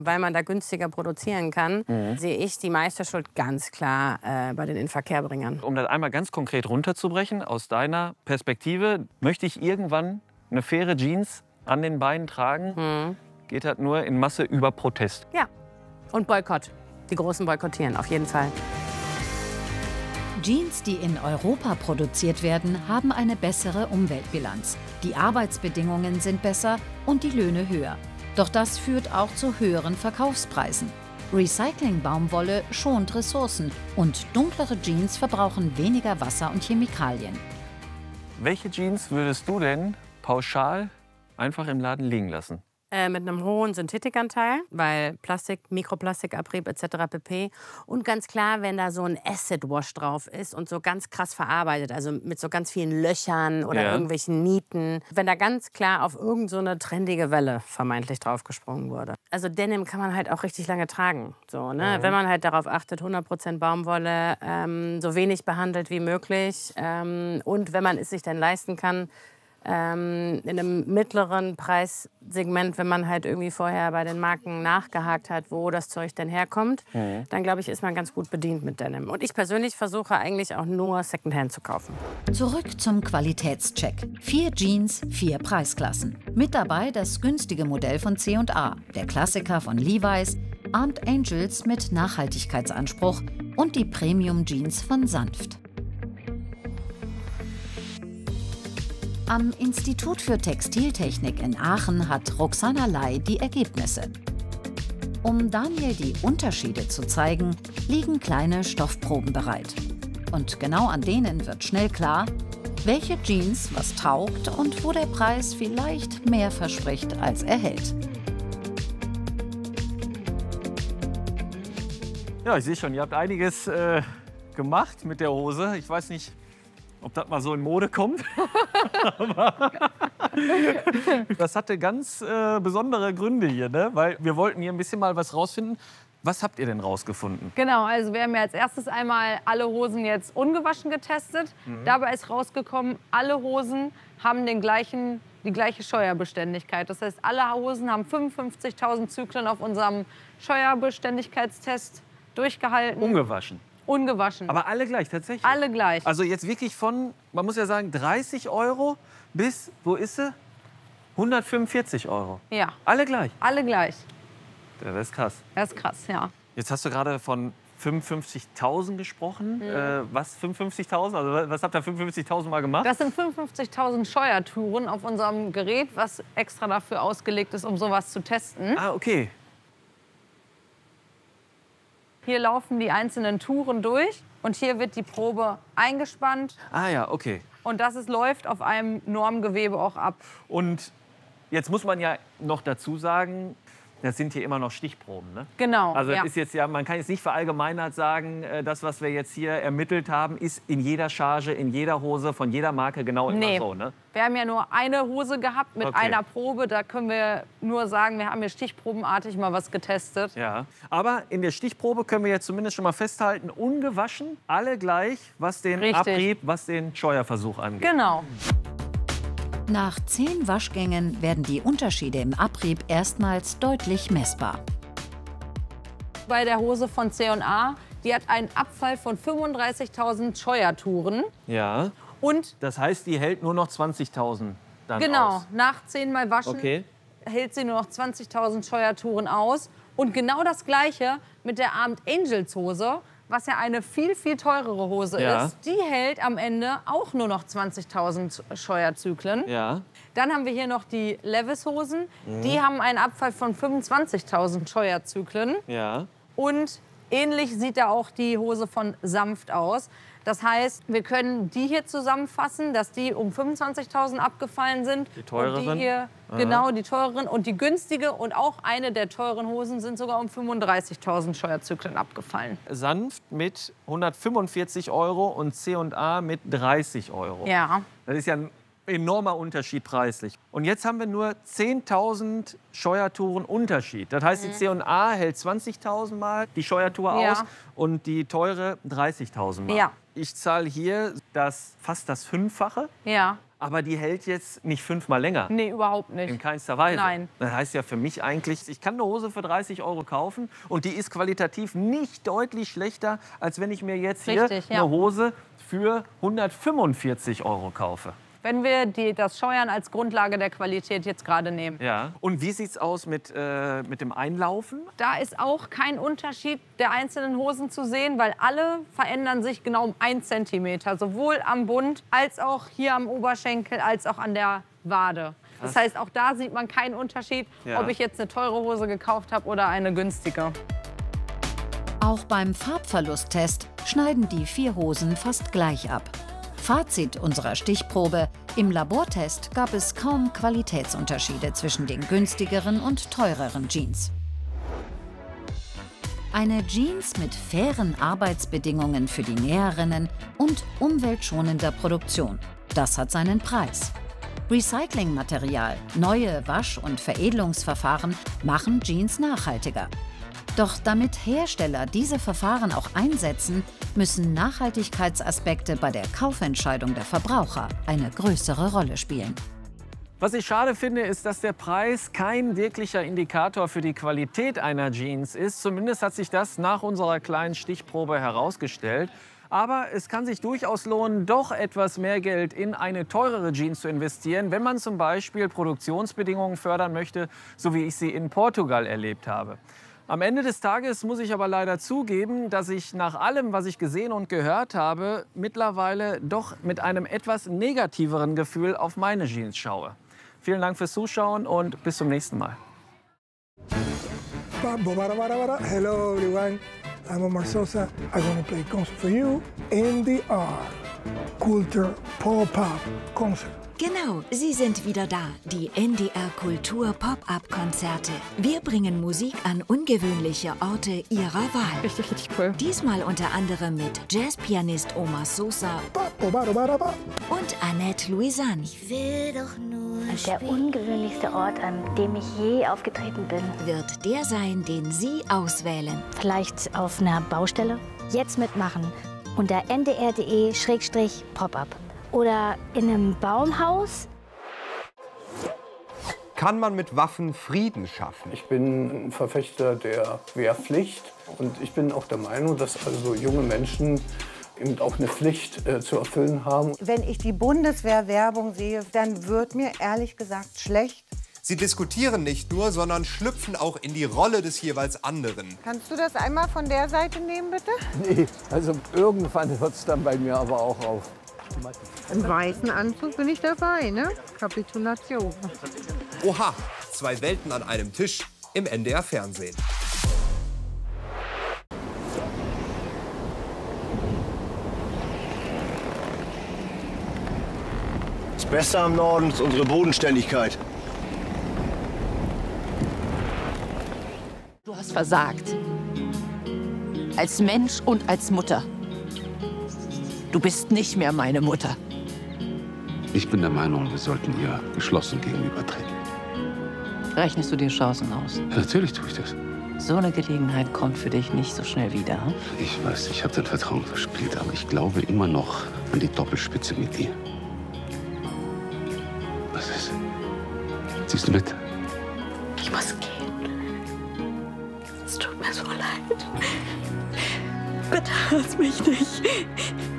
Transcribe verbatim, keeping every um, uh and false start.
Weil man da günstiger produzieren kann, mhm. sehe ich die meiste Schuld ganz klar äh, bei den Inverkehrbringern. Um das einmal ganz konkret runterzubrechen, aus deiner Perspektive, möchte ich irgendwann eine faire Jeans an den Beinen tragen, mhm. geht das nur in Masse über Protest. Ja, und Boykott. Die Großen boykottieren, auf jeden Fall. Jeans, die in Europa produziert werden, haben eine bessere Umweltbilanz. Die Arbeitsbedingungen sind besser und die Löhne höher. Doch das führt auch zu höheren Verkaufspreisen. Recycling-Baumwolle schont Ressourcen und dunklere Jeans verbrauchen weniger Wasser und Chemikalien. Welche Jeans würdest du denn pauschal einfach im Laden liegen lassen? Äh, mit einem hohen Synthetikanteil, weil Plastik, Mikroplastikabrieb et cetera pp. Und ganz klar, wenn da so ein Acid Wash drauf ist und so ganz krass verarbeitet, also mit so ganz vielen Löchern oder ja. irgendwelchen Nieten. Wenn da ganz klar auf irgend so eine trendige Welle vermeintlich draufgesprungen wurde. Also Denim kann man halt auch richtig lange tragen. So, ne? Mhm. Wenn man halt darauf achtet, hundert Prozent Baumwolle, ähm, so wenig behandelt wie möglich. Ähm, und wenn man es sich dann leisten kann, Ähm, in einem mittleren Preissegment, wenn man halt irgendwie vorher bei den Marken nachgehakt hat, wo das Zeug denn herkommt, mhm. dann glaube ich, ist man ganz gut bedient mit Denim. Und ich persönlich versuche eigentlich auch nur Secondhand zu kaufen. Zurück zum Qualitätscheck. Vier Jeans, vier Preisklassen. Mit dabei das günstige Modell von C und A, der Klassiker von Levi's, Armed Angels mit Nachhaltigkeitsanspruch und die Premium Jeans von Sanft. Am Institut für Textiltechnik in Aachen hat Roxana Lai die Ergebnisse. Um Daniel die Unterschiede zu zeigen, liegen kleine Stoffproben bereit. Und genau an denen wird schnell klar, welche Jeans was taugt und wo der Preis vielleicht mehr verspricht, als er hält. Ja, ich sehe schon, ihr habt einiges äh, gemacht mit der Hose. Ich weiß nicht, ob das mal so in Mode kommt. Das hatte ganz äh, besondere Gründe hier, ne? Weil wir wollten hier ein bisschen mal was rausfinden. Was habt ihr denn rausgefunden? Genau, also wir haben ja als erstes einmal alle Hosen jetzt ungewaschen getestet. Mhm. Dabei ist rausgekommen, alle Hosen haben den gleichen, die gleiche Scheuerbeständigkeit. Das heißt, alle Hosen haben fünfundfünfzigtausend Zyklen auf unserem Scheuerbeständigkeitstest durchgehalten. Ungewaschen? Ungewaschen. Aber alle gleich, tatsächlich? Alle gleich. Also jetzt wirklich von, man muss ja sagen, dreißig Euro bis, wo ist sie? hundertfünfundvierzig Euro. Ja. Alle gleich? Alle gleich. Ja, das ist krass. Das ist krass, ja. Jetzt hast du gerade von fünfundfünfzigtausend gesprochen. Mhm. Äh, was, fünfundfünfzigtausend? Also was habt ihr fünfundfünfzigtausend Mal gemacht? Das sind fünfundfünfzigtausend Scheuertouren auf unserem Gerät, was extra dafür ausgelegt ist, um sowas zu testen. Ah, okay. Hier laufen die einzelnen Touren durch und hier wird die Probe eingespannt. Ah ja, okay. Und das ist, läuft auf einem Normgewebe auch ab. Und jetzt muss man ja noch dazu sagen, das sind hier immer noch Stichproben, ne? Genau. Also ja. ist jetzt ja, man kann jetzt nicht verallgemeinert sagen, das, was wir jetzt hier ermittelt haben, ist in jeder Charge, in jeder Hose, von jeder Marke genau immer nee. so, ne? Wir haben ja nur eine Hose gehabt mit okay. einer Probe. Da können wir nur sagen, wir haben hier stichprobenartig mal was getestet. Ja. Aber in der Stichprobe können wir jetzt zumindest schon mal festhalten, ungewaschen, alle gleich, was den Richtig. Abrieb, was den Scheuerversuch angeht. Genau. Nach zehn Waschgängen werden die Unterschiede im Abrieb erstmals deutlich messbar. Bei der Hose von C und A, die hat einen Abfall von fünfunddreißigtausend Scheuertouren. Ja. Und das heißt, die hält nur noch zwanzigtausend dann genau, aus? Genau, nach zehnmal Waschen okay. hält sie nur noch zwanzigtausend Scheuertouren aus. Und genau das Gleiche mit der Armed Angels Hose, was ja eine viel, viel teurere Hose ja. ist. Die hält am Ende auch nur noch zwanzigtausend Scheuerzyklen. Ja. Dann haben wir hier noch die Levis-Hosen. Mhm. Die haben einen Abfall von fünfundzwanzigtausend Scheuerzyklen. Ja. Und ähnlich sieht da auch die Hose von Sanft aus. Das heißt, wir können die hier zusammenfassen, dass die um fünfundzwanzigtausend abgefallen sind. Die teureren? Und die hier, genau, die teureren. Und die günstige und auch eine der teuren Hosen sind sogar um fünfunddreißigtausend Scheuerzyklen abgefallen. Sanft mit hundertfünfundvierzig Euro und C und A mit dreißig Euro. Ja. Das ist ja ein enormer Unterschied preislich. Und jetzt haben wir nur zehntausend Scheuertouren Unterschied. Das heißt, mhm. die C und A hält zwanzigtausend Mal die Scheuertour ja. aus und die teure dreißigtausend Mal. Ja. ich zahle hier das, fast das Fünffache. Ja. Aber die hält jetzt nicht fünfmal länger. Nee, überhaupt nicht. In keinster Weise. Nein. Das heißt ja für mich eigentlich, ich kann eine Hose für dreißig Euro kaufen und die ist qualitativ nicht deutlich schlechter, als wenn ich mir jetzt hier Richtig, ja. eine Hose für hundertfünfundvierzig Euro kaufe. Wenn wir die, das Scheuern als Grundlage der Qualität jetzt gerade nehmen. Ja. Und wie sieht's aus mit, äh, mit dem Einlaufen? Da ist auch kein Unterschied der einzelnen Hosen zu sehen, weil alle verändern sich genau um einen Zentimeter. Sowohl am Bund als auch hier am Oberschenkel als auch an der Wade. Das heißt, auch da sieht man keinen Unterschied, Ja. ob ich jetzt eine teure Hose gekauft habe oder eine günstige. Auch beim Farbverlusttest schneiden die vier Hosen fast gleich ab. Fazit unserer Stichprobe: Im Labortest gab es kaum Qualitätsunterschiede zwischen den günstigeren und teureren Jeans. Eine Jeans mit fairen Arbeitsbedingungen für die Näherinnen und umweltschonender Produktion. Das hat seinen Preis. Recyclingmaterial, neue Wasch- und Veredelungsverfahren machen Jeans nachhaltiger. Doch damit Hersteller diese Verfahren auch einsetzen, müssen Nachhaltigkeitsaspekte bei der Kaufentscheidung der Verbraucher eine größere Rolle spielen. Was ich schade finde, ist, dass der Preis kein wirklicher Indikator für die Qualität einer Jeans ist. Zumindest hat sich das nach unserer kleinen Stichprobe herausgestellt. Aber es kann sich durchaus lohnen, doch etwas mehr Geld in eine teurere Jeans zu investieren, wenn man zum Beispiel Produktionsbedingungen fördern möchte, so wie ich sie in Portugal erlebt habe. Am Ende des Tages muss ich aber leider zugeben, dass ich nach allem, was ich gesehen und gehört habe, mittlerweile doch mit einem etwas negativeren Gefühl auf meine Jeans schaue. Vielen Dank fürs Zuschauen und bis zum nächsten Mal. Hello everyone, I'm Omar Sosa. I'm gonna play concert for you, N D R, Culture Pop-Up Concert. Genau, sie sind wieder da, die N D R Kultur Pop-Up-Konzerte. Wir bringen Musik an ungewöhnliche Orte ihrer Wahl. Richtig, richtig cool. Diesmal unter anderem mit Jazzpianist Omar Sosa und Annette Louisanne. Ich will doch nur der ungewöhnlichste Ort, an dem ich je aufgetreten bin. Wird der sein, den Sie auswählen. Vielleicht auf einer Baustelle? Jetzt mitmachen unter n d r punkt d e Schrägstrich Pop-Up. Oder in einem Baumhaus? Kann man mit Waffen Frieden schaffen? Ich bin ein Verfechter der Wehrpflicht und ich bin auch der Meinung, dass also junge Menschen eben auch eine Pflicht äh, zu erfüllen haben. Wenn ich die Bundeswehr-Werbung sehe, dann wird mir ehrlich gesagt schlecht. Sie diskutieren nicht nur, sondern schlüpfen auch in die Rolle des jeweils anderen. Kannst du das einmal von der Seite nehmen, bitte? Nee, also irgendwann hört es dann bei mir aber auch auf. Im weißen Anzug bin ich dabei, ne? Kapitulation. Oha, zwei Welten an einem Tisch im N D R-Fernsehen. Das Beste am Norden ist unsere Bodenständigkeit. Du hast versagt. Als Mensch und als Mutter. Du bist nicht mehr meine Mutter. Ich bin der Meinung, wir sollten ihr geschlossen gegenübertreten. Rechnest du dir Chancen aus? Ja, natürlich tue ich das. So eine Gelegenheit kommt für dich nicht so schnell wieder. Hm? Ich weiß, ich habe dein Vertrauen verspielt, aber ich glaube immer noch an die Doppelspitze mit dir. Was ist? Ziehst du mit? Ich muss gehen. Es tut mir so leid. Bitte lass mich nicht.